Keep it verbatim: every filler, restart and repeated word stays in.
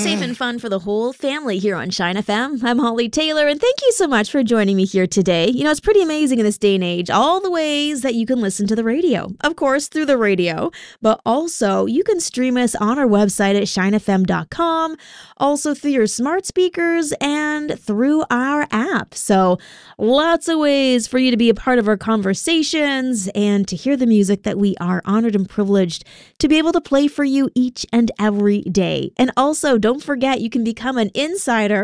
safe and fun for the whole family here on Shine F M. I'm Holly Taylor, and thank you so much for joining me here today. You know, it's pretty amazing in this day and age, all the ways that you can listen to the radio. Of course, through the radio, but also you can stream us on our website at shine f m dot com, also through your smart speakers and through our app. So lots of ways for you to be a part of our conversations and to hear the music that we are honored and privileged to be able to play for you each and every day. And also, don't forget, you can become an insider